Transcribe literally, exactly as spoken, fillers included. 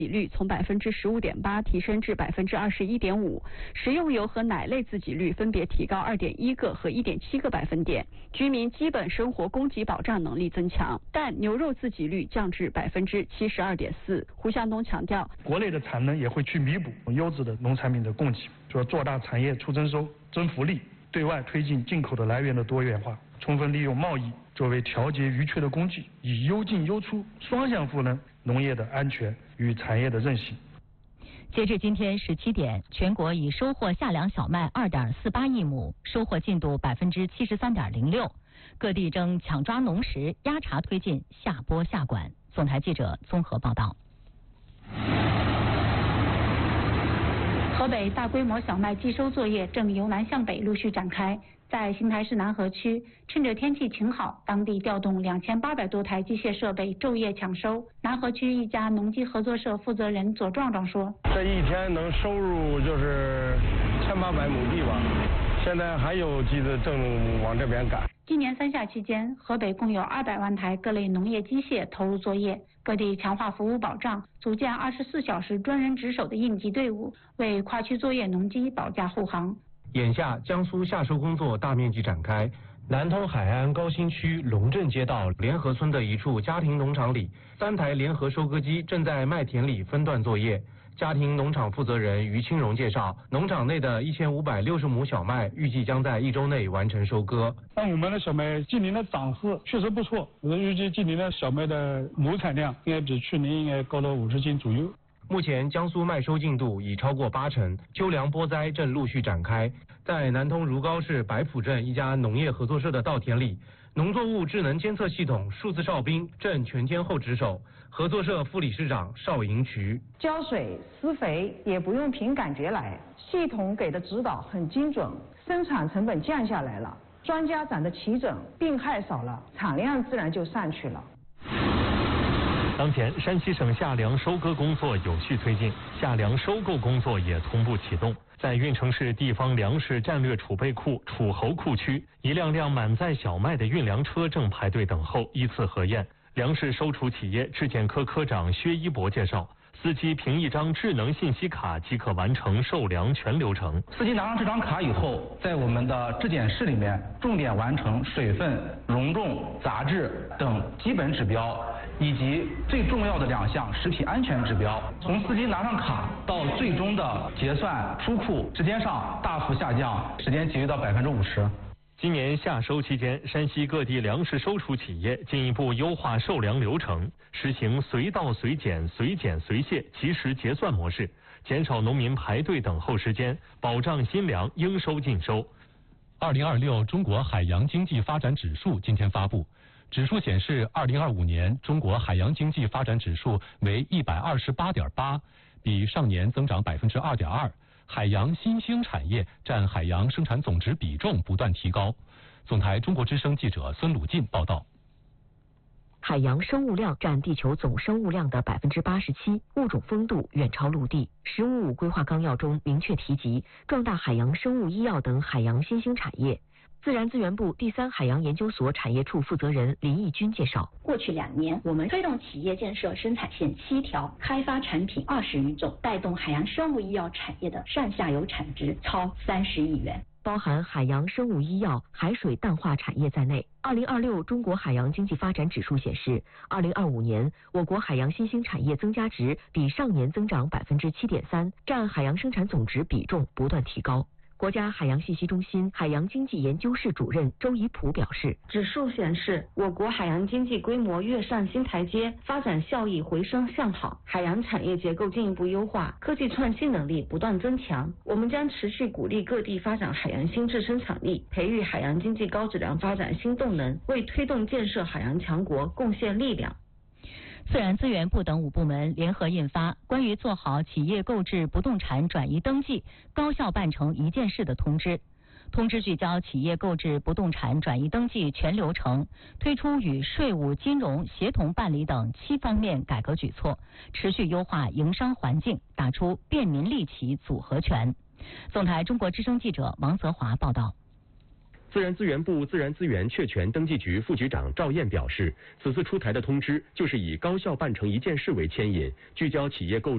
比率从百分之十五点八提升至百分之二十一点五，食用油和奶类自给率分别提高二点一个和一点七个百分点，居民基本生活供给保障能力增强。但牛肉自给率降至百分之七十二点四。胡向东强调， 国内的产能也会去弥补优质的农产品的供给，说做大产业出增收、增福利，对外推进进口的来源的多元化，充分利用贸易作为调节余缺的工具，以优进优出双向赋能农业的安全与产业的韧性。 截至今天十七点，全国已收获夏粮小麦二点四八亿亩，收获进度百分之七十三点零六。各地正抢抓农时，压茬推进下播下管。总台记者综合报道。 河北大规模小麦寄收作业正由南向北陆续展开。在邢台市南河区，趁着天气晴好，当地调动两千八百多台机械设备昼夜抢收。南河区一家农机合作社负责人左壮壮说：“ 这一天能收入就是千八百亩地吧，现在还有机子正往这边赶。” 今年三夏期间，河北共有二百万台各类农业机械投入作业，各地强化服务保障，组建二十四小时专人值守的应急队伍，为跨区作业农机保驾护航。 眼下，江苏夏收工作大面积展开。南通海岸高新区龙镇街道联合村的一处家庭农场里，三台联合收割机正在麦田里分段作业。家庭农场负责人于清荣介绍，农场内的一千五百六十亩小麦预计将在一周内完成收割。 那我们的小麦今年的长势确实不错，我预计今年的小麦的亩产量应该比去年应该高到五十斤左右。 目前江苏麦收进度已超过八成，秋粮播栽正陆续展开。在南通如皋市白浦镇一家农业合作社的稻田里，农作物智能监测系统数字哨兵正全天候值守。合作社副理事长邵银渠： 浇水、施肥也不用凭感觉来，系统给的指导很精准，生产成本降下来了，庄稼长得齐整，病害少了，产量自然就上去了。 当前，山西省夏粮收割工作有序推进，夏粮收购工作也同步启动。在运城市地方粮食战略储备库楚侯库区，一辆辆满载小麦的运粮车正排队等候依次核验。粮食收储企业质检科科长薛一博介绍，司机凭一张智能信息卡即可完成售粮全流程。 司机拿上这张卡以后，在我们的质检室里面重点完成水分、容重、杂质等基本指标，以及最重要的两项食品安全指标。从司机拿上卡到最终的结算出库时间上大幅下降，时间节约到百分之五十。 今年夏收期间，山西各地粮食收储企业进一步优化售粮流程，实行随到随检、随检随卸及时结算模式，减少农民排队等候时间，保障新粮应收尽收。 二零二六中国海洋经济发展指数今天发布，指数显示，二零二五年中国海洋经济发展指数为一百二十八点八，比上年增长百分之二点二。海洋新兴产业占海洋生产总值比重不断提高。总台中国之声记者孙鲁进报道。 海洋生物量占地球总生物量的百分之八十七，物种丰度远超陆地。十五五规划纲要中明确提及壮大海洋生物医药等海洋新兴产业。自然资源部第三海洋研究所产业处负责人林义军介绍， 过去两年，我们推动企业建设生产线七条，开发产品二十余种，带动海洋生物医药产业的上下游产值超三十亿元。 包含海洋生物医药、海水淡化产业在内。二零二六中国海洋经济发展指数显示，二零二五年我国海洋新兴产业增加值比上年增长百分之七点三，占海洋生产总值比重不断提高。国家海洋信息中心海洋经济研究室主任周怡普表示， 指数显示我国海洋经济规模跃上新台阶，发展效益回升向好，海洋产业结构进一步优化，科技创新能力不断增强。我们将持续鼓励各地发展海洋新质生产力，培育海洋经济高质量发展新动能，为推动建设海洋强国贡献力量。 自然资源部等五部门联合印发《关于做好企业购置不动产转移登记、高效办成一件事的通知》。通知聚焦企业购置不动产转移登记全流程，推出与税务、金融协同办理等七方面改革举措，持续优化营商环境，打出便民利企组合拳。总台中国之声记者王泽华报道。 自然资源部自然资源确权登记局副局长赵燕表示，此次出台的通知就是以高效办成一件事为牵引，聚焦企业购